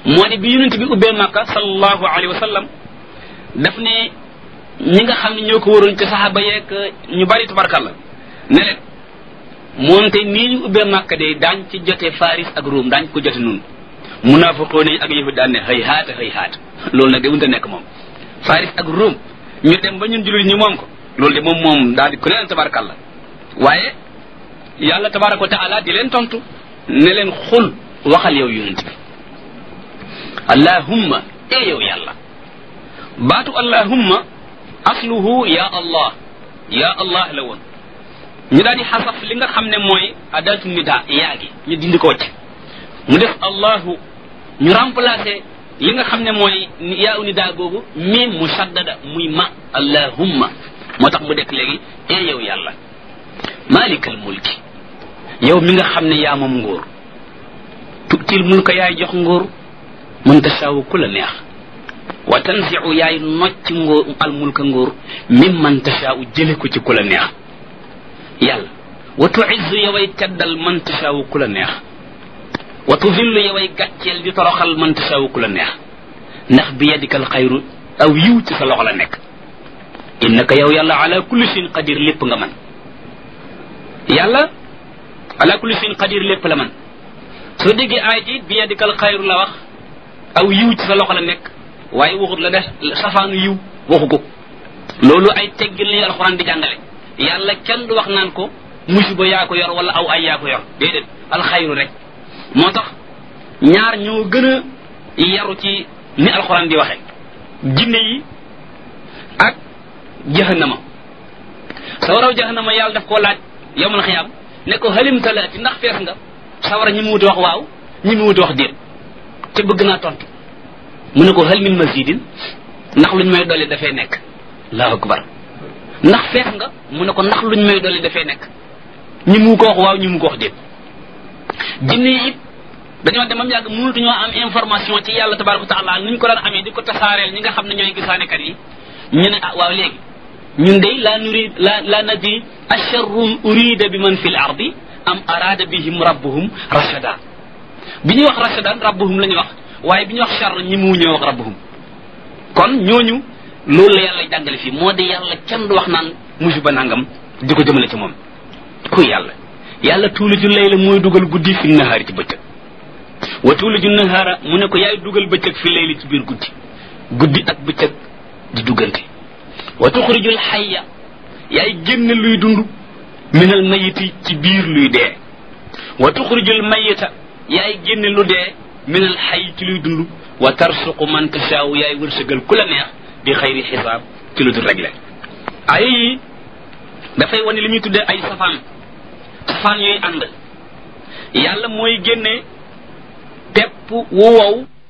moo di bi yonent bi ubbee Makka sallallahu alayhi wa sallam daf ne ñi nga xam ne ñoo ko waroon ci saxaaba yeeg ñu bari tubarkalla ne leen moonte nii ñu ubbee Makka de daañ ci jote Faris ak Rum daañ ko jote nun munaafiqoon yi ak yahud daan ne xëy haata loolu nag de wunta nekk moom Faris ak Rum ñu dem ba ñun jullit ñi moom ko loolu de moom daal di ku leen tabarakalla waaye yàlla tabaraka wa taala di leen tontu ne leen xul waxal yow yonent bi allahumma yow yàlla baatu allahumma asluhu ya allah la woon ñu daal di xasaf li nga xam ne mooy adatu nida yaa gi ñu dindi ko wacc mu def allahu ñu remplacer li nga xam ne mooy yaa u nida googu miim musaddada muy ma allahumma moo tax mu dekk léegi yow yàlla malikal mulki yow mi nga xam ne yaa moom nguur tu'til mulka yaay jox nguur man tasaawu ku la neex wa tanzi'u yaay nocc nguur al mulka nguur mim man tasaawu jële ko ci ku la neex yàlla wa tu'izzu yoway teddal man tasaawu ku la neex wa tuzillu yoway gàcceel di toroxal man tasaawu ku la neex ndax bi yadikal xayru aw yiw ci sa loxo la nekk innaka yow yàlla ala kulli shay'in qadir lépp nga man yàlla ala kulli shay'in qadir lépp la man soo déggee aay ji bi yadikal xayru la wax aw yiw ci sa loxo la nekk waaye waxut la def safaanu yiw waxu ko loolu ay teggin li alxuraan di jàngale yàlla kenn du wax naan ko musiba yaa ko yor wala aw ay yaa ko yor déedéet alxayru rek moo tax ñaar ñoo gën a yaru ci ni alxuraan di waxe jinne yi ak jahannama sawaraw jahannama yàlla daf koo laaj yawmal xiyaam ne ko halim talaati ndax fees nga sawara ñi mu wuti wax waaw ñi mu wuti wax déet te bëgg naa tontu mu ne ko hal min mazidin ndax luñ may dolli dafay nekk allahu akbar ndax fees nga mu ne ko ndax luñ may dolli dafay nekk ñi mu ko wax waaw ñi mu ko wax déet jinne yi it dañoo demam yàgg mënatuñoo am information ci yàlla tabaraka wa taala nuñ ko daan amee di ko tasaareel ñi nga xam ne ñooy gisaanekat yi ñu ne ah waaw léegi ñun day la nadri asharrun urida bi man fil ardi am arada bihim rabbuhum rashada bi ñuy wax rashadan rabbuhum la ñuy wax waaye bi ñuy wax charr ñi mu ñëw wax rabbuhum kon ñooñu loolu la yàlla jàngale fii moo di yàlla kenn du wax naan musiba nangam di ko jëmale ci moom ku yàlla tuuliju layla mooy dugal guddi fi nahaari ci bëccëg wa tuuliju nahaara mu ne ko yaay dugal bëccëg fi layli ci biir guddi ak bëccëg di duggante wa tuxrijul xayya yaay génn luy dund minal mayiti ci biir luy dee wa tuxrijul mayita yaay génn lu dee minal xay ci luy dund wa tarsuqu man tasaaw yaay wërsëgal ku la neex di xayri xisaab ci lu dul réglé ay yi dafay wane li ñuy tuddee ay safaan yooyu ànd yàlla mooy génne pepp wu wow